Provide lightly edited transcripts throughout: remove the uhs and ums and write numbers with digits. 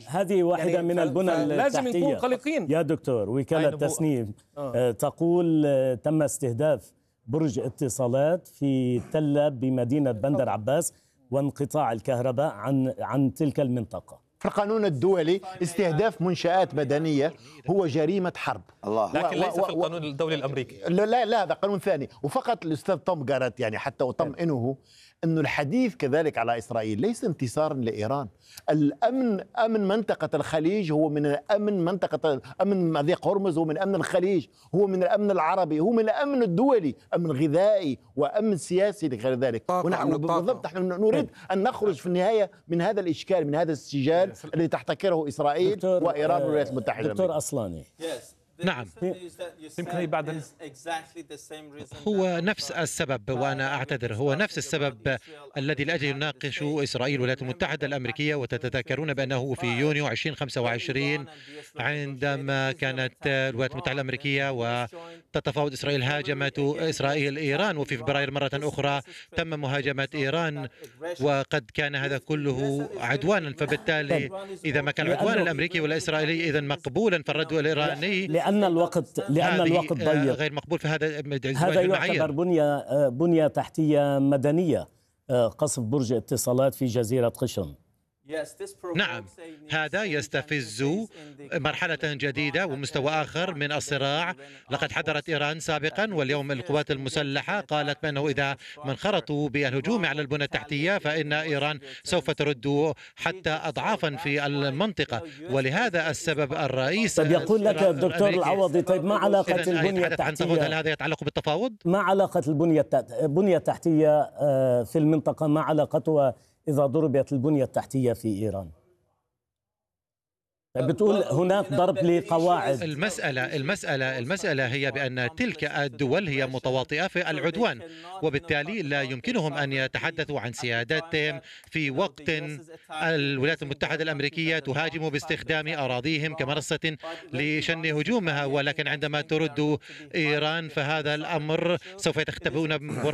هذه واحدة يعني من البنى التحتية. لازم نكون قلقين يا دكتور. وكالة تسنيم تقول تم استهداف برج اتصالات في تلة بمدينة بندر عباس وانقطاع الكهرباء عن تلك المنطقة. في القانون الدولي استهداف منشآت مدنية هو جريمة حرب. الله. لكن ليس في القانون الدولي الأمريكي. لا هذا قانون ثاني. وفقط الأستاذ توم جارت يعني حتى أطمئنه أنه الحديث كذلك على إسرائيل ليس انتصارا لإيران. أمن منطقة الخليج هو من أمن منطقة أمن مضيق هرمز، هو من أمن الخليج، هو من الأمن العربي، هو من الأمن الدولي، أمن غذائي وأمن سياسي لغير ذلك. ونحن بالضبط نحن نريد أن نخرج في النهاية من هذا الإشكال، من هذا السجال الذي تحتكره إسرائيل وإيران والولايات المتحدة. دكتور أصلاني. نعم، هو نفس السبب، وأنا أعتذر، هو نفس السبب الذي لأجله يناقش إسرائيل والولايات المتحدة الأمريكية. وتتذكرون بأنه في يونيو 2025 عندما كانت الولايات المتحدة الأمريكية وتتفاوض إسرائيل هاجمت إسرائيل إيران، وفي فبراير مرة أخرى تم مهاجمة إيران، وقد كان هذا كله عدوانا. فبالتالي إذا ما كان عدوانا الأمريكي والإسرائيلي إذن مقبولا، فالرد الإيراني لأن الوقت ضيق غير مقبول. هذا يعتبر بنية تحتية مدنية، قصف برج اتصالات في جزيرة قشم. نعم، هذا يستفز مرحلة جديدة ومستوى آخر من الصراع. لقد حذرت إيران سابقا، واليوم القوات المسلحة قالت بأنه إذا ما انخرطوا بالهجوم على البنى التحتية فإن إيران سوف ترد حتى أضعافا في المنطقة. ولهذا السبب الرئيسي. طيب يقول لك الدكتور العوضي، طيب ما علاقة البنية التحتية؟ هل هذا يتعلق بالتفاوض؟ ما علاقة البنية التحتية في المنطقة، ما علاقتها إذا ضربت البنية التحتية في إيران؟ بتقول هناك ضرب لقواعد. المسألة هي بأن تلك الدول هي متواطئة في العدوان، وبالتالي لا يمكنهم أن يتحدثوا عن سيادتهم في وقت الولايات المتحدة الأمريكية تهاجم باستخدام أراضيهم كمنصة لشن هجومها. ولكن عندما ترد إيران فهذا الأمر سوف يتخبون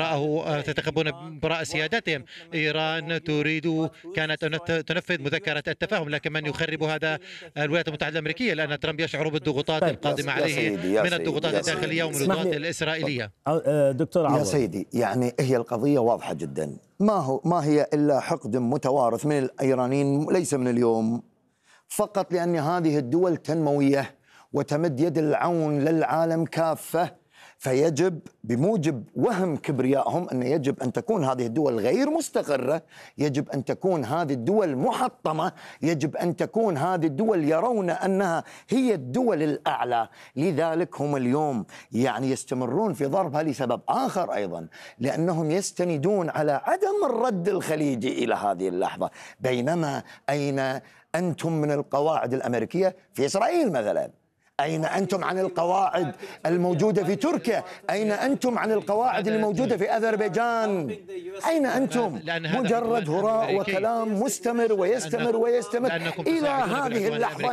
براء سيادتهم. إيران كانت تنفذ مذكرة التفاهم، لكن من يخرب هذا الولايات المتحدة الأمريكية، لأن ترامب يشعر بالضغوطات القادمة عليه من الضغوطات الداخلية ومن الضغوطات الإسرائيلية. دكتور عوض. يا سيدي، يعني هي القضية واضحة جدا، ما هي إلا حقد متوارث من الإيرانيين، ليس من اليوم فقط، لأن هذه الدول تنموية وتمد يد العون للعالم كافة. فيجب بموجب وهم كبريائهم أن يجب أن تكون هذه الدول غير مستقرة، يجب أن تكون هذه الدول محطمة، يجب أن تكون هذه الدول يرون أنها هي الدول الأعلى. لذلك هم اليوم يعني يستمرون في ضربها لسبب آخر أيضا، لأنهم يستندون على عدم الرد الخليجي إلى هذه اللحظة. بينما أين أنتم من القواعد الأمريكية في إسرائيل مثلا؟ أين أنتم عن القواعد الموجودة في تركيا؟ أين أنتم عن القواعد الموجودة في أذربيجان؟ أين أنتم؟ مجرد هراء وكلام مستمر ويستمر إلى هذه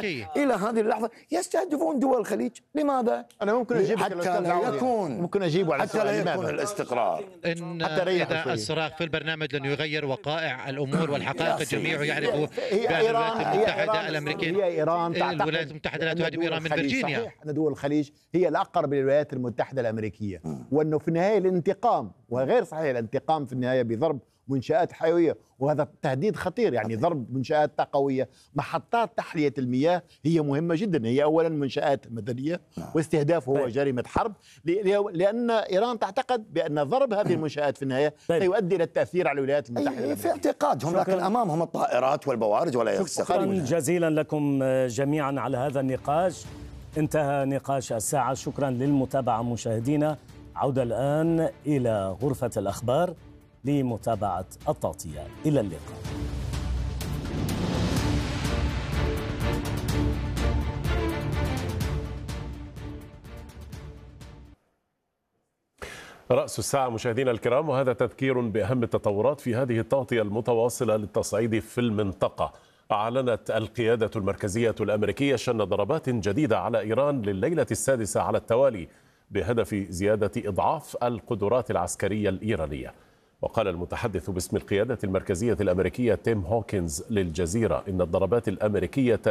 اللحظة يستهدفون دول الخليج. لماذا؟ أنا ممكن أجيب حتى لا يكون الاستقرار. إذا الصراخ في البرنامج لن يغير وقائع الأمور والحقائق. الجميع يعرف بأن الولايات المتحدة الأمريكية الولايات المتحدة لا تهاجم إيران من فرنسا. صحيح أن دول الخليج هي الأقرب للولايات المتحدة الأمريكية، وأنه في النهاية الانتقام، وغير صحيح الانتقام في النهاية بضرب منشآت حيوية، وهذا تهديد خطير. يعني ضرب منشآت قوية، محطات تحلية المياه هي مهمة جدا، هي أولا منشآت مدنية، واستهدافه هو جريمة حرب، لأن إيران تعتقد بأن ضرب هذه المنشآت في النهاية سيؤدي إلى التأثير على الولايات المتحدة الأمريكية في اعتقادهم، لكن أمامهم الطائرات والبوارج ولا شكرا يستقرون. جزيلا لكم جميعا على هذا النقاش. انتهى نقاش الساعة. شكرا للمتابعة مشاهدينا. عودة الآن إلى غرفة الأخبار لمتابعة التغطية. إلى اللقاء. رأس الساعة مشاهدينا الكرام، وهذا تذكير بأهم التطورات في هذه التغطية المتواصلة للتصعيد في المنطقة. أعلنت القيادة المركزية الأمريكية شن ضربات جديدة على إيران لليلة السادسة على التوالي بهدف زيادة إضعاف القدرات العسكرية الإيرانية. وقال المتحدث باسم القيادة المركزية الأمريكية تيم هوكنز للجزيرة إن الضربات الأمريكية